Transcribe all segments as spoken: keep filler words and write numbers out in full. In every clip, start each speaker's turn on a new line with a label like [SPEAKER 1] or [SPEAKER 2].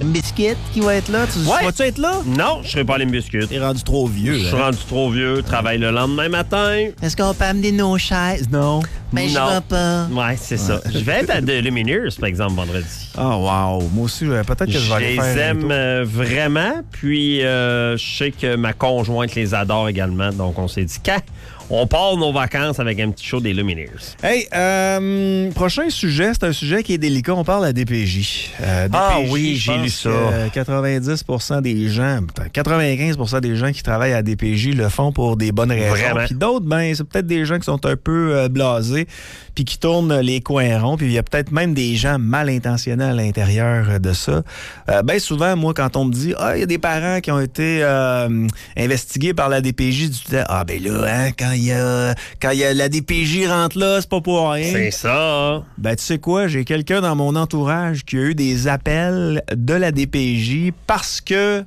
[SPEAKER 1] Limp Bizkit qui va être là. Tu
[SPEAKER 2] Ouais.
[SPEAKER 1] vas-tu être là?
[SPEAKER 2] Non, je serai pas à Limp Bizkit.
[SPEAKER 1] T'es rendu trop vieux.
[SPEAKER 2] Je suis
[SPEAKER 1] hein?
[SPEAKER 2] rendu trop vieux, travaille le lendemain matin.
[SPEAKER 1] Est-ce qu'on peut amener nos chaises? Non. Mais je
[SPEAKER 2] Non.
[SPEAKER 1] vais pas.
[SPEAKER 2] Ouais, c'est ça. Je vais être à The Lumineers, par exemple, vendredi.
[SPEAKER 1] Oh, wow. Moi aussi, euh, peut-être que je vais
[SPEAKER 2] Je
[SPEAKER 1] aller
[SPEAKER 2] les
[SPEAKER 1] faire un
[SPEAKER 2] aime
[SPEAKER 1] tour.
[SPEAKER 2] euh, vraiment. Puis, euh, je sais que ma conjointe les adore également. Donc, on s'est dit, quand on part nos vacances avec un petit show des Lumineers.
[SPEAKER 1] Hey, euh, prochain sujet, c'est un sujet qui est délicat. On parle à D P J. Euh,
[SPEAKER 2] Ah
[SPEAKER 1] D P J,
[SPEAKER 2] oui,
[SPEAKER 1] je
[SPEAKER 2] j'ai
[SPEAKER 1] pense
[SPEAKER 2] lu ça.
[SPEAKER 1] que quatre-vingt-dix pour cent des gens, quatre-vingt-quinze pour cent des gens qui travaillent à D P J le font pour des bonnes raisons.
[SPEAKER 2] Vraiment.
[SPEAKER 1] Puis d'autres, ben, c'est peut-être des gens qui sont un peu euh, blasés, puis qui tournent les coins ronds. Puis il y a peut-être même des gens mal intentionnés à l'intérieur de ça. Euh, ben souvent, moi, quand on me dit, ah, il y a des parents qui ont été euh, investigués par la D P J, du temps, ah, ben là, hein, quand il y a, quand il y a la D P J rentre là, c'est pas pour rien.
[SPEAKER 2] C'est ça.
[SPEAKER 1] Ben, tu sais quoi, j'ai quelqu'un dans mon entourage qui a eu des appels de la D P J parce que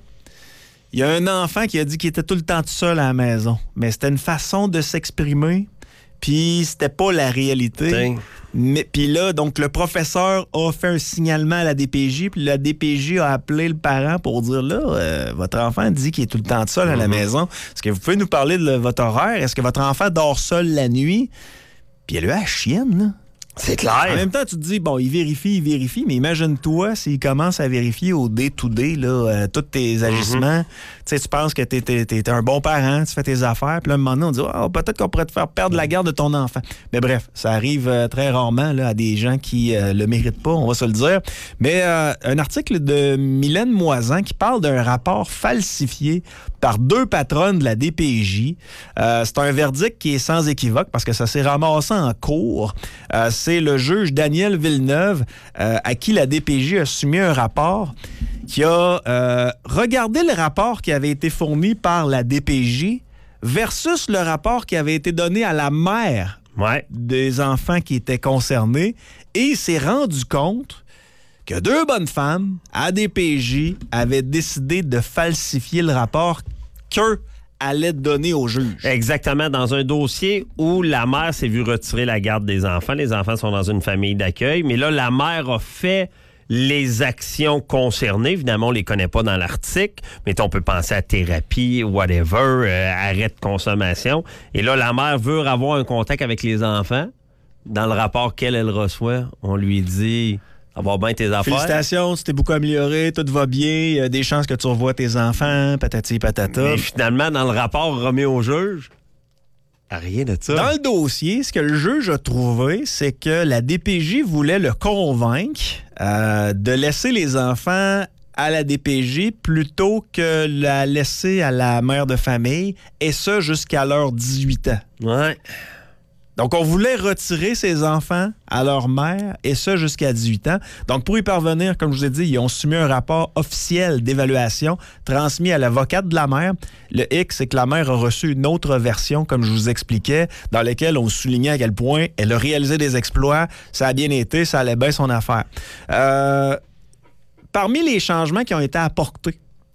[SPEAKER 1] il y a un enfant qui a dit qu'il était tout le temps tout seul à la maison. Mais c'était une façon de s'exprimer, puis c'était pas la réalité.
[SPEAKER 2] T'sais.
[SPEAKER 1] Mais puis là, donc le professeur a fait un signalement à la D P J, puis la D P J a appelé le parent pour dire là, euh, votre enfant dit qu'il est tout le temps tout seul à la
[SPEAKER 2] Mm-hmm.
[SPEAKER 1] maison. Est-ce que vous pouvez nous parler de votre horaire? Est-ce que votre enfant dort seul la nuit? Puis elle a eu la chienne, là.
[SPEAKER 2] C'est
[SPEAKER 1] En
[SPEAKER 2] clair.
[SPEAKER 1] même temps, tu te dis, bon, il vérifie, il vérifie, mais imagine-toi s'il commence à vérifier au day-to-day, là, euh, tous tes agissements. Tu sais, tu penses que t'es, t'es, t'es un bon parent, tu fais tes affaires, puis là, un moment donné, on dit, oh, peut-être qu'on pourrait te faire perdre la garde de ton enfant. Mais bref, ça arrive euh, très rarement là, à des gens qui euh, le méritent pas, on va se le dire. Mais euh, un article de Mylène Moisan qui parle d'un rapport falsifié par deux patronnes de la D P J. Euh, c'est un verdict qui est sans équivoque parce que ça s'est ramassé en cours. Euh, c'est le juge Daniel Villeneuve euh, à qui la D P J a soumis un rapport qui a euh, regardé le rapport qui avait été fourni par la D P J versus le rapport qui avait été donné à la mère
[SPEAKER 2] Ouais.
[SPEAKER 1] des enfants qui étaient concernés et il s'est rendu compte que deux bonnes femmes, à D P J, avaient décidé de falsifier le rapport qu'eux allaient donner au juge.
[SPEAKER 2] Exactement, dans un dossier où la mère s'est vue retirer la garde des enfants. Les enfants sont dans une famille d'accueil, mais là, la mère a fait les actions concernées. Évidemment, on les connaît pas dans l'article, mais on peut penser à thérapie, whatever, euh, arrêt de consommation. Et là, la mère veut avoir un contact avec les enfants. Dans le rapport qu'elle, elle reçoit, on lui dit... Avoir bien tes affaires.
[SPEAKER 1] Félicitations, tu t'es beaucoup amélioré, tout va bien, il y a des chances que tu revoies tes enfants, patati patata.
[SPEAKER 2] Mais finalement, dans le rapport remis au juge, rien de ça.
[SPEAKER 1] Dans le dossier, ce que le juge a trouvé, c'est que la D P J voulait le convaincre euh, de laisser les enfants à la D P J plutôt que la laisser à la mère de famille, et ça jusqu'à leurs dix-huit ans.
[SPEAKER 2] Ouais.
[SPEAKER 1] Donc, on voulait retirer ces enfants à leur mère, et ça jusqu'à dix-huit ans. Donc, pour y parvenir, comme je vous ai dit, ils ont soumis un rapport officiel d'évaluation transmis à l'avocate de la mère. Le hic, c'est que la mère a reçu une autre version, comme je vous expliquais, dans laquelle on soulignait à quel point elle a réalisé des exploits, ça a bien été, ça allait bien son affaire. Euh, parmi les changements qui ont été apportés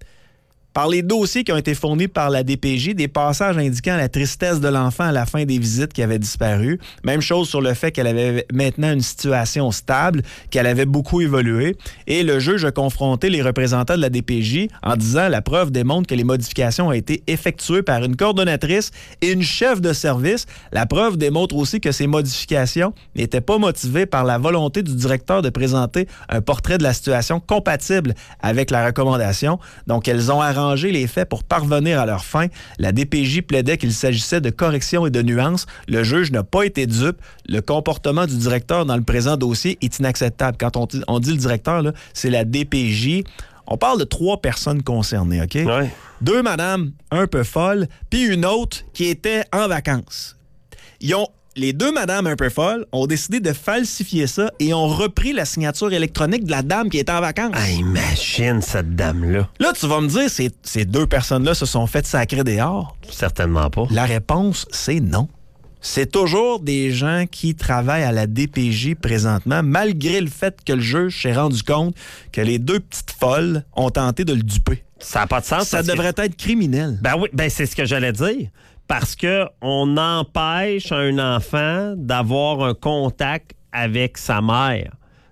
[SPEAKER 1] par les dossiers qui ont été fournis par la D P J, des passages indiquant la tristesse de l'enfant à la fin des visites qui avaient disparu. Même chose sur le fait qu'elle avait maintenant une situation stable, qu'elle avait beaucoup évolué. Et le juge a confronté les représentants de la D P J en disant « La preuve démontre que les modifications ont été effectuées par une coordonnatrice et une chef de service. La preuve démontre aussi que ces modifications n'étaient pas motivées par la volonté du directeur de présenter un portrait de la situation compatible avec la recommandation. Donc, elles ont arrangé les faits pour parvenir à leur fin. La D P J plaidait qu'il s'agissait de corrections et de nuances. Le juge n'a pas été dupe. Le comportement du directeur dans le présent dossier est inacceptable. Quand on dit, on dit le directeur, là, c'est la D P J. On parle de trois personnes concernées, OK?
[SPEAKER 2] Ouais.
[SPEAKER 1] Deux madames un peu folles, puis une autre qui était en vacances. Ils ont Les deux madames un peu folles ont décidé de falsifier ça et ont repris la signature électronique de la dame qui était en vacances.
[SPEAKER 2] Ah, imagine cette dame-là.
[SPEAKER 1] Là, tu vas me dire, ces, ces deux personnes-là se sont faites sacrer dehors.
[SPEAKER 2] Certainement pas.
[SPEAKER 1] La réponse, c'est non. C'est toujours des gens qui travaillent à la D P J présentement, malgré le fait que le juge s'est rendu compte que les deux petites folles ont tenté de le duper.
[SPEAKER 2] Ça n'a pas de sens.
[SPEAKER 1] Ça
[SPEAKER 2] parce
[SPEAKER 1] devrait
[SPEAKER 2] que...
[SPEAKER 1] être criminel.
[SPEAKER 2] Ben oui, ben c'est ce que j'allais dire. Parce que on empêche un enfant d'avoir un contact avec sa mère.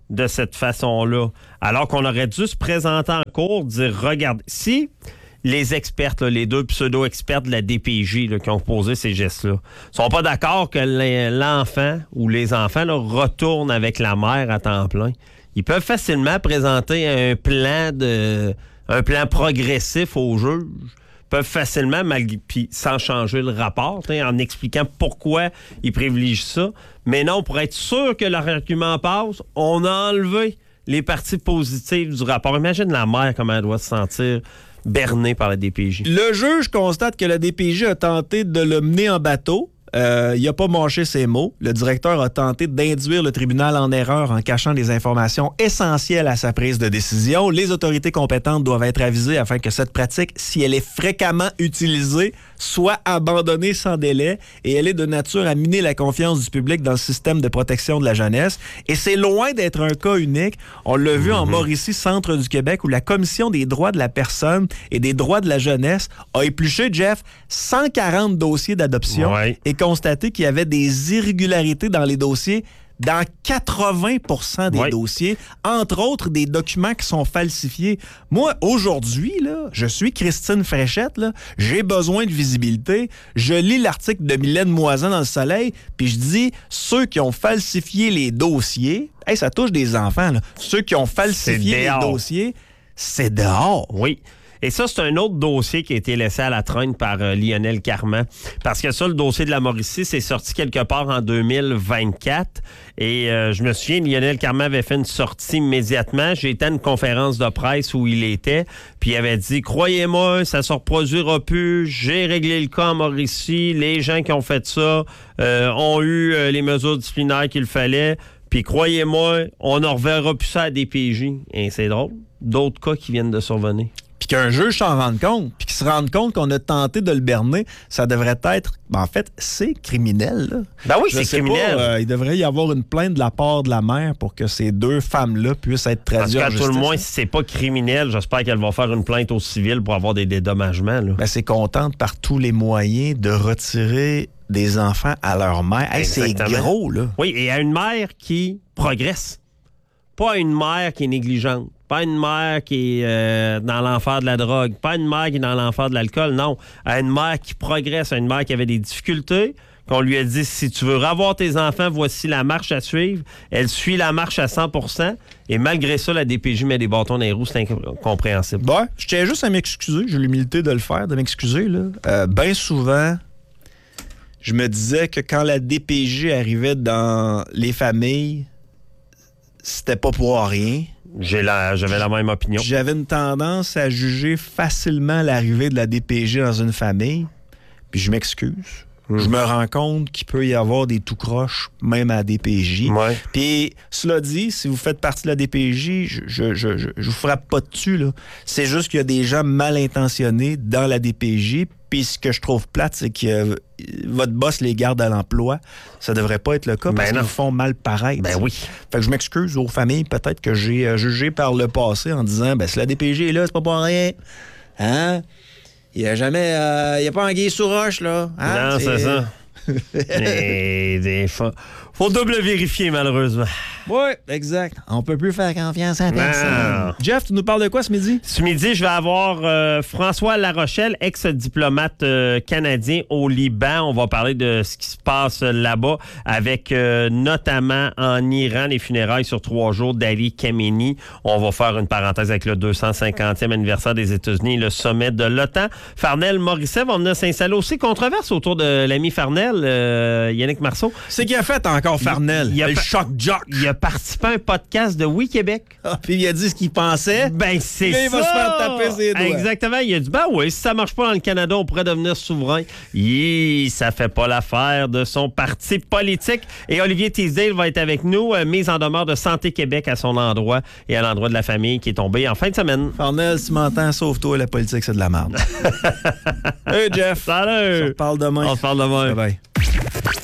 [SPEAKER 2] de cette façon-là. Alors qu'on aurait dû se présenter en cours, dire, regardez, si les experts, là, les deux pseudo-experts de la D P J là, qui ont posé ces gestes-là, sont pas d'accord que l'enfant ou les enfants là, retournent avec la mère à temps plein, ils peuvent facilement présenter un plan de un plan progressif au juge. Ils peuvent facilement, malgré, puis sans changer le rapport, en expliquant pourquoi ils privilégient ça. Mais non, pour être sûr que leur argument passe, on a enlevé les parties positives du rapport. Imagine la mère, comment elle doit se sentir berné par la D P J.
[SPEAKER 1] Le juge constate que la D P J a tenté de le mener en bateau. Euh, il n'a pas mâché ses mots. Le directeur a tenté d'induire le tribunal en erreur en cachant des informations essentielles à sa prise de décision. Les autorités compétentes doivent être avisées afin que cette pratique, si elle est fréquemment utilisée, soit abandonnée sans délai et elle est de nature à miner la confiance du public dans le système de protection de la jeunesse. Et c'est loin d'être un cas unique. On l'a vu mm-hmm. en Mauricie, centre du Québec, où la Commission des droits de la personne et des droits de la jeunesse a épluché, Jeff, cent quarante dossiers d'adoption ouais. et constaté qu'il y avait des irrégularités dans les dossiers dans quatre-vingts pour cent des oui. dossiers, entre autres des documents qui sont falsifiés. Moi, aujourd'hui, là, je suis Christine Fréchette, là, j'ai besoin de visibilité. Je lis l'article de Mylène Moisan dans Le Soleil, puis je dis, ceux qui ont falsifié les dossiers, hey, ça touche des enfants, là. Ceux qui ont falsifié les dossiers, c'est dehors.
[SPEAKER 2] Oui. Et ça, c'est un autre dossier qui a été laissé à la traîne par euh, Lionel Carman. Parce que ça, le dossier de la Mauricie, c'est sorti quelque part en deux mille vingt-quatre. Et euh, je me souviens, Lionel Carman avait fait une sortie immédiatement. J'ai été à une conférence de presse où il était. Puis il avait dit, croyez-moi, ça ne se reproduira plus. J'ai réglé le cas en Mauricie. Les gens qui ont fait ça euh, ont eu euh, les mesures disciplinaires qu'il fallait. Puis croyez-moi, on ne reverra plus ça à des P J. Et c'est drôle. D'autres cas qui viennent de survenir.
[SPEAKER 1] Puis qu'un juge s'en rende compte, puis qu'il se rende compte qu'on a tenté de le berner, ça devrait être... Ben en fait, c'est criminel. Là.
[SPEAKER 2] Ben oui, Je c'est criminel.
[SPEAKER 1] Pas, euh, il devrait y avoir une plainte de la part de la mère pour que ces deux femmes-là puissent être traduites en justice.
[SPEAKER 2] En tout le moins, si c'est pas criminel, j'espère qu'elle va faire une plainte au civil pour avoir des dédommagements. Là.
[SPEAKER 1] Ben c'est contente par tous les moyens de retirer des enfants à leur mère. Hey, c'est gros, là.
[SPEAKER 2] Oui, et à une mère qui progresse. Pas à une mère qui est négligente. Pas une mère qui est euh, dans l'enfer de la drogue. Pas une mère qui est dans l'enfer de l'alcool. Non. À une mère qui progresse. À une mère qui avait des difficultés. Qu'on lui a dit, si tu veux revoir tes enfants, voici la marche à suivre. Elle suit la marche à cent pour cent. Et malgré ça, la D P J met des bâtons dans les roues. C'est incompréhensible.
[SPEAKER 1] Ben, je tiens juste à m'excuser. J'ai l'humilité de le faire, de m'excuser. Là. Euh, bien souvent, je me disais que quand la D P J arrivait dans les familles, c'était pas pour rien.
[SPEAKER 2] J'ai la, j'avais la même opinion.
[SPEAKER 1] J'avais une tendance à juger facilement l'arrivée de la D P J dans une famille. Puis je m'excuse. Mmh. Je me rends compte qu'il peut y avoir des tout croches, même à la D P J.
[SPEAKER 2] Ouais.
[SPEAKER 1] Puis, cela dit, si vous fêtes partie de la D P J, je, je, je, je, je vous frappe pas dessus, là. C'est juste qu'il y a des gens mal intentionnés dans la D P J. Puis ce que je trouve plate, c'est que euh, votre boss les garde à l'emploi. Ça devrait pas être le cas parce ben qu'ils vous font mal paraître.
[SPEAKER 2] Ben oui.
[SPEAKER 1] Fait que je m'excuse aux familles, peut-être que j'ai euh, jugé par le passé en disant, ben si la D P J est là, c'est pas pour rien. Hein? Il n'y a jamais... Il euh, n'y a pas anguille sous roche, là. Hein?
[SPEAKER 2] Non, c'est ça. Et des fois... Faut double vérifier, malheureusement.
[SPEAKER 1] Oui, exact. On peut plus faire confiance à personne. Jeff, tu nous parles de quoi ce midi?
[SPEAKER 2] Ce midi, je vais avoir euh, François Larochelle, ex-diplomate euh, canadien au Liban. On va parler de ce qui se passe là-bas avec euh, notamment en Iran, les funérailles sur trois jours d'Ali Khamenei. On va faire une parenthèse avec le deux cent cinquantième anniversaire des États-Unis, le sommet de l'OTAN. Farnell Morisset va venir s'installer aussi. Controverse autour de l'ami Farnell, euh, Yannick Marceau.
[SPEAKER 1] C'est qui a fait encore Farnell,
[SPEAKER 2] il, il a
[SPEAKER 1] le
[SPEAKER 2] pa-
[SPEAKER 1] choc jock.
[SPEAKER 2] Il a participé à un podcast de Oui Québec.
[SPEAKER 1] Ah, puis il a dit ce qu'il pensait.
[SPEAKER 2] Ben, c'est
[SPEAKER 1] là,
[SPEAKER 2] ça.
[SPEAKER 1] il va se faire taper ses doigts.
[SPEAKER 2] Exactement. Il a dit, ben oui, si ça marche pas dans le Canada, on pourrait devenir souverain. Hi, ça fait pas l'affaire de son parti politique. Et Olivier Teasdale va être avec nous, euh, mise en demeure de Santé Québec à son endroit et à l'endroit de la famille qui est tombée en fin de semaine.
[SPEAKER 1] Farnell, si tu m'entends, sauve-toi, la politique, c'est de la merde. Hey, Jeff.
[SPEAKER 2] Salut.
[SPEAKER 1] On se parle demain.
[SPEAKER 2] On se parle demain.
[SPEAKER 1] Bye bye.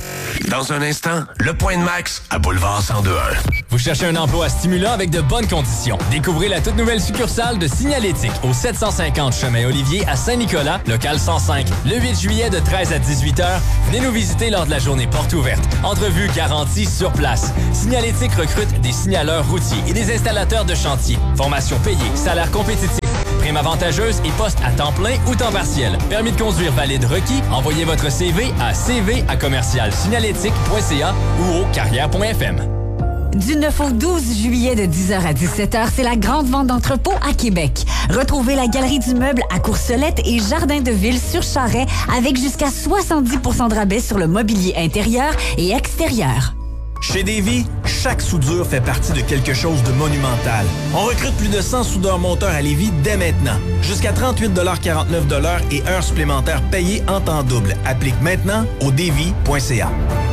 [SPEAKER 3] Dans un instant, le Point de Max à Boulevard cent deux un.
[SPEAKER 4] Vous cherchez un emploi stimulant avec de bonnes conditions? Découvrez la toute nouvelle succursale de Signalétique au sept cent cinquante chemin Olivier à Saint-Nicolas, local cent cinq. Le huit juillet de treize à dix-huit heures, venez nous visiter lors de la journée porte ouverte. Entrevue garantie sur place. Signalétique recrute des signaleurs routiers et des installateurs de chantier. Formation payée, salaire compétitif, prime avantageuse et poste à temps plein ou temps partiel. Permis de conduire valide requis. Envoyez votre C V à c v à commercial signalétique point c a ou au carrière point f m.
[SPEAKER 5] Du neuf au douze juillet de dix heures à dix-sept heures, c'est la grande vente d'entrepôt à Québec. Retrouvez la Galerie du Meuble à Courcelette et Jardin de Ville sur Charret avec jusqu'à soixante-dix pour cent de rabais sur le mobilier intérieur et extérieur.
[SPEAKER 6] Chez Davy, chaque soudure fait partie de quelque chose de monumental. On recrute plus de cent soudeurs-monteurs à Lévis dès maintenant. Jusqu'à trente-huit quarante-neuf et heures supplémentaires payées en temps double. Applique maintenant au davy point c a.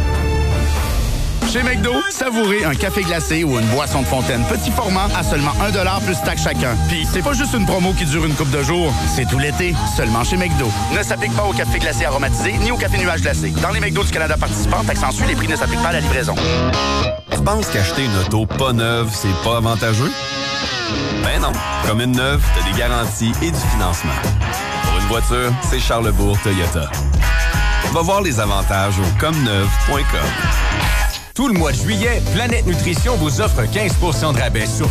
[SPEAKER 7] Chez McDo, savourez un café glacé ou une boisson de fontaine petit format à seulement un dollar plus taxe chacun. Puis, c'est pas juste une promo qui dure une couple de jours, c'est tout l'été, seulement chez McDo. Ne s'applique pas au café glacé aromatisé ni au café nuage glacé. Dans les McDo du Canada participants, taxe en les prix ne s'appliquent pas à la livraison.
[SPEAKER 8] Tu penses qu'acheter une auto pas neuve, c'est pas avantageux? Ben non. Comme une neuve, t'as des garanties et du financement. Pour une voiture, c'est Charlesbourg Toyota. Va voir les avantages au comme neuve point com.
[SPEAKER 9] Tout le mois de juillet, Planète Nutrition vous offre quinze pour cent de rabais sur